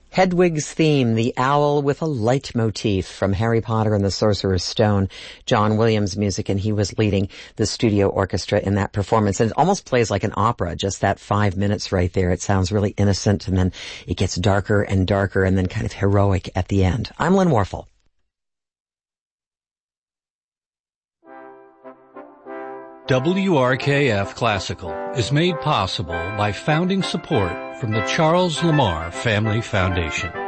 Hedwig's theme, the owl with a leitmotif from Harry Potter and the Sorcerer's Stone, John Williams music, and he was leading the studio orchestra in that performance. And it almost plays like an opera, just that 5 minutes right there. It sounds really innocent, and then it gets darker and darker, and then kind of heroic at the end. I'm Lynn Warfel. WRKF Classical is made possible by founding support from the Charles Lamar Family Foundation.